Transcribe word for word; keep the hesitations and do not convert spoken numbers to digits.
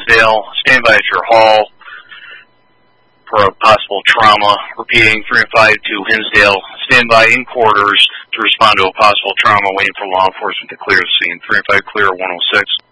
Hinsdale. Stand by at your hall for a possible trauma. Repeating, three and five to Hinsdale. Stand by in quarters to respond to a possible trauma, waiting for law enforcement to clear the scene. three and five clear, one oh six.